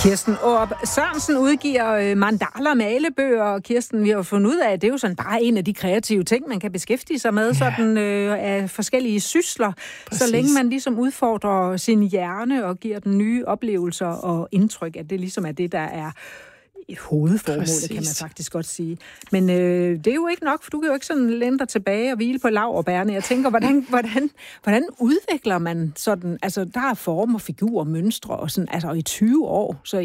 Kirsten Aarup Sørensen udgiver mandala-malebøger, og Kirsten, vi har fundet ud af, at det er jo sådan bare en af de kreative ting, man kan beskæftige sig med, sådan af forskellige sysler, præcis. Så længe man ligesom udfordrer sin hjerne og giver den nye oplevelser og indtryk, at det ligesom er det, der er hovedformålet, kan man faktisk godt sige. Men det er jo ikke nok, for du kan jo ikke sådan læne dig tilbage og hvile på laurbærrene. Jeg tænker, hvordan udvikler man sådan, altså der er former, figurer, mønstre og sådan, altså i 20 år, så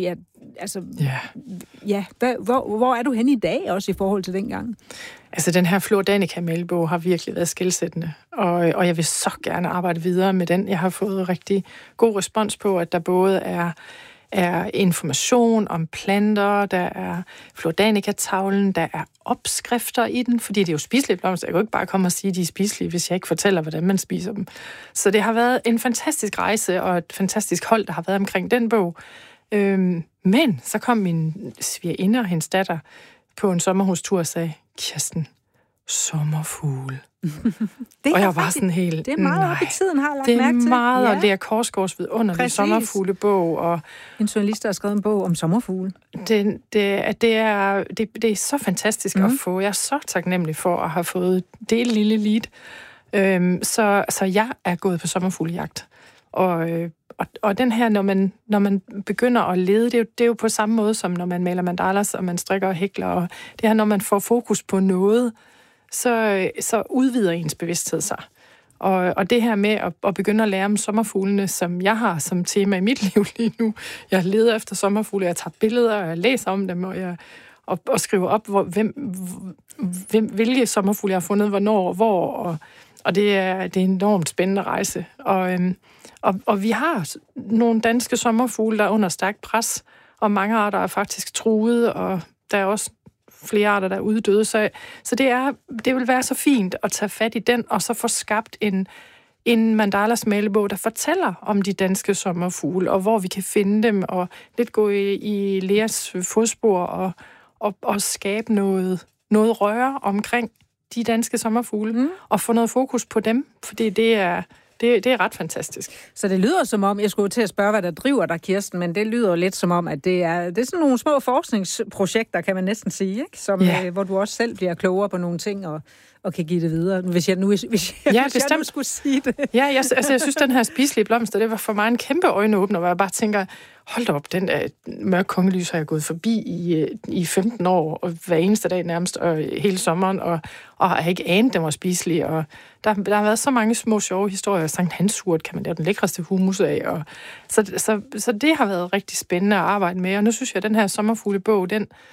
hvor er du henne i dag også i forhold til dengang? Altså den her Flor Danica-malebog har virkelig været skelsættende, og jeg vil så gerne arbejde videre med den. Jeg har fået rigtig god respons på, at der både er information om planter, der er Flor Danica-tavlen, der er opskrifter i den, fordi det er jo spiselige blomster. Jeg kan jo ikke bare komme og sige, at de er spiselige, hvis jeg ikke fortæller, hvordan man spiser dem. Så det har været en fantastisk rejse og et fantastisk hold, der har været omkring den bog. Men så kom min svigerinde og hendes datter på en sommerhustur og sagde, Kirsten, sommerfugle. Og jeg var sådan helt... Det er meget op i tiden, har jeg lagt mærke til. Det er meget, og Lea Korsgaards vidunderlige sommerfuglebog. Og en journalist, der har skrevet en bog om sommerfugle. Det er så fantastisk at få. Jeg er så taknemmelig for at have fået det lille lead. Så jeg er gået på sommerfuglejagt. Og den her, når man begynder at lede, det er jo på samme måde, som når man maler mandalas, og man strikker og hækler. Og det her, når man får fokus på noget, så udvider ens bevidsthed sig. Og det her med at begynde at lære om sommerfuglene, som jeg har som tema i mit liv lige nu. Jeg leder efter sommerfugle, jeg tager billeder, og jeg læser om dem, og skriver op, hvilke sommerfugle jeg har fundet, hvornår og hvor. Og det er en enormt spændende rejse. Og vi har nogle danske sommerfugle, der er under stærkt pres, og mange arter er faktisk truede, og der er også flere arter, der er uddøde. Så det vil være så fint at tage fat i den, og så få skabt en mandalas malebog, der fortæller om de danske sommerfugle, og hvor vi kan finde dem, og lidt gå i Leas fodspor, og skabe noget røre omkring de danske sommerfugle, og få noget fokus på dem, fordi det er ret fantastisk. Så det lyder som om, jeg skulle til at spørge, hvad der driver dig, Kirsten, men det lyder lidt som om, at det er sådan nogle små forskningsprojekter, kan man næsten sige, ikke? Som, hvor du også selv bliver klogere på nogle ting og kan give det videre, hvis jeg nu skulle sige det. Ja, jeg synes, den her spiselige blomster, det var for mig en kæmpe øjenåbner, hvor jeg bare tænker, hold da op, den der mørk kongelys har jeg gået forbi i 15 år, og hver eneste dag nærmest, og hele sommeren, og har ikke anet, den var spiselig, og der har været så mange små sjove historier. Sankt Hans-urt kan man lave den lækreste hummus af, og så det har været rigtig spændende at arbejde med, og nu synes jeg, at den her sommerfuglebog,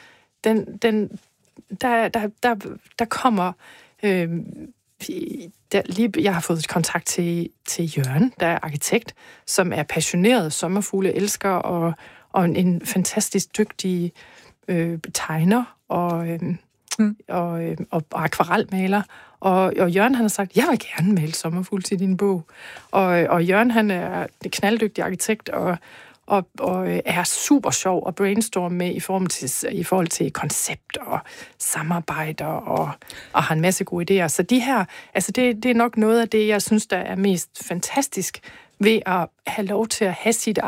der kommer... jeg har fået kontakt til Jørgen, der er arkitekt, som er passioneret sommerfugleelsker og en fantastisk dygtig tegner og akvarelmaler. Og Jørgen, han har sagt, jeg vil gerne male sommerfugle til din bog. Og Jørgen, han er en knalddygtig arkitekt og er super sjov at brainstorme med i forhold til koncept og samarbejder og har en masse gode idéer. Så de her, altså det er nok noget af det, jeg synes, der er mest fantastisk ved at have lov til at have sit